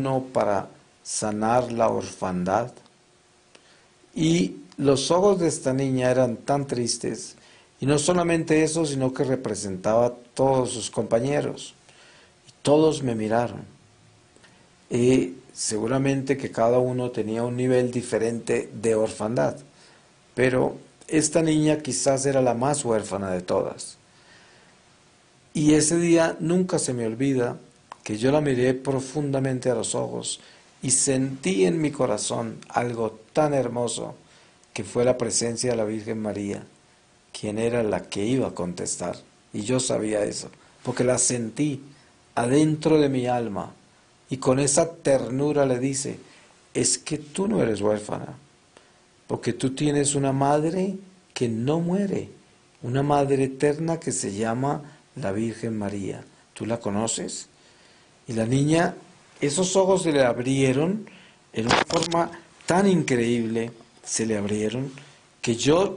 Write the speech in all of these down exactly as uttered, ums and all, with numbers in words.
uno para sanar la orfandad. Y los ojos de esta niña eran tan tristes, y no solamente eso, sino que representaba a todos sus compañeros. Y todos me miraron. Y seguramente que cada uno tenía un nivel diferente de orfandad, pero esta niña quizás era la más huérfana de todas. Y ese día nunca se me olvida que yo la miré profundamente a los ojos y sentí en mi corazón algo tan hermoso, que fue la presencia de la Virgen María, quien era la que iba a contestar. Y yo sabía eso, porque la sentí adentro de mi alma, y con esa ternura le dice: es que tú no eres huérfana, porque tú tienes una madre que no muere, una madre eterna que se llama la Virgen María. ¿Tú la conoces? Y la niña, esos ojos se le abrieron en una forma tan increíble, se le abrieron, que yo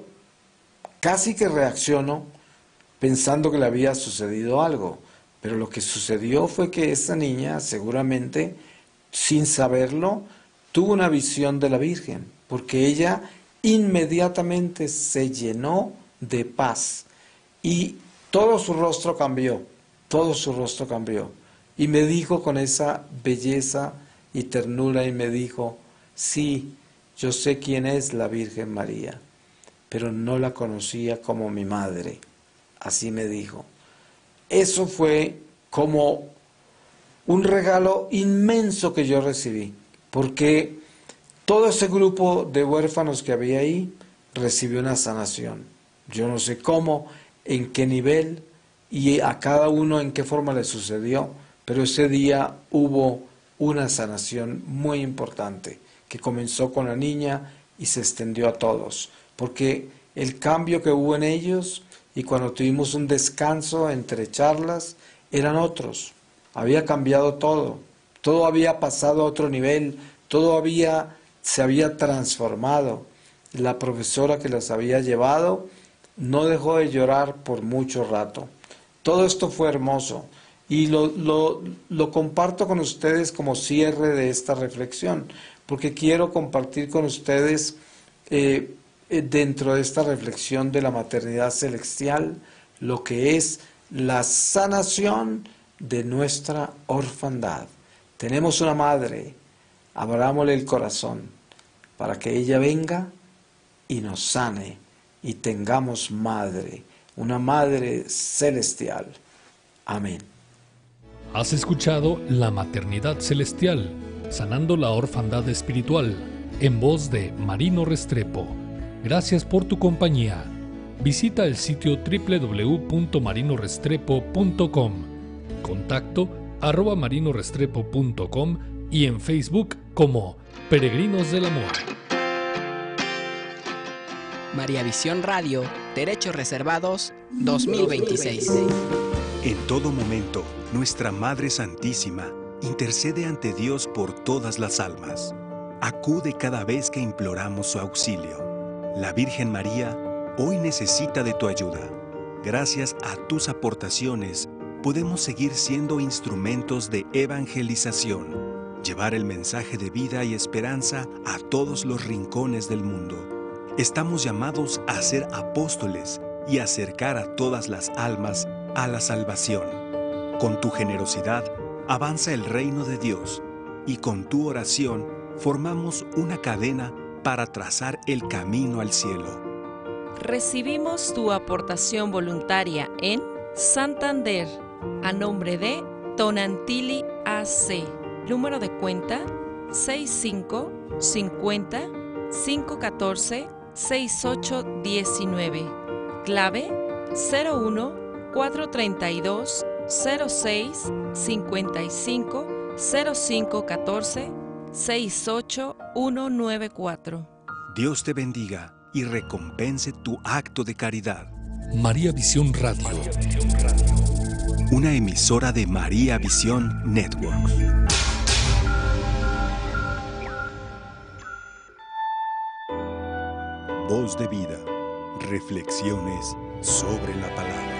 casi que reacciono pensando que le había sucedido algo. Pero lo que sucedió fue que esa niña, seguramente, sin saberlo, tuvo una visión de la Virgen, porque ella inmediatamente se llenó de paz y todo su rostro cambió, todo su rostro cambió. Y me dijo con esa belleza y ternura, y me dijo: sí, yo sé quién es la Virgen María, pero no la conocía como mi madre. Así me dijo. Eso fue como un regalo inmenso que yo recibí, porque todo ese grupo de huérfanos que había ahí recibió una sanación. Yo no sé cómo, en qué nivel y a cada uno en qué forma le sucedió, pero ese día hubo una sanación muy importante que comenzó con la niña y se extendió a todos, porque el cambio que hubo en ellos, y cuando tuvimos un descanso entre charlas, eran otros. Había cambiado todo, todo había pasado a otro nivel, todo había, se había transformado. La profesora que las había llevado no dejó de llorar por mucho rato. Todo esto fue hermoso y lo, lo, lo comparto con ustedes como cierre de esta reflexión, porque quiero compartir con ustedes eh, dentro de esta reflexión de la maternidad celestial lo que es la sanación de nuestra orfandad. Tenemos una madre, abrámosle el corazón para que ella venga y nos sane, y tengamos madre, una madre celestial. Amén. Has escuchado La Maternidad Celestial, sanando la orfandad espiritual, en voz de Marino Restrepo. Gracias por tu compañía. Visita el sitio doble u doble u doble u punto marino restrepo punto com, contacto arroba marino restrepo punto com y en Facebook como Peregrinos del Amor. María Visión Radio, Derechos Reservados dos mil veintiséis. En todo momento, nuestra Madre Santísima intercede ante Dios por todas las almas. Acude cada vez que imploramos su auxilio. La Virgen María hoy necesita de tu ayuda. Gracias a tus aportaciones, podemos seguir siendo instrumentos de evangelización, llevar el mensaje de vida y esperanza a todos los rincones del mundo. Estamos llamados a ser apóstoles y acercar a todas las almas a la salvación. Con tu generosidad, avanza el reino de Dios, y con tu oración formamos una cadena para trazar el camino al cielo. Recibimos tu aportación voluntaria en Santander, a nombre de Tonantili A C. Número de cuenta seis cinco cincuenta cinco catorce seis ocho diecinueve. Clave cero uno cuatro treinta y dos cero seis cincuenta y cinco cero cinco catorce seis ocho uno nueve cuatro. Dios te bendiga y recompense tu acto de caridad. María Visión Radio. Una emisora de María Visión Network. Voz de vida. Reflexiones sobre la palabra.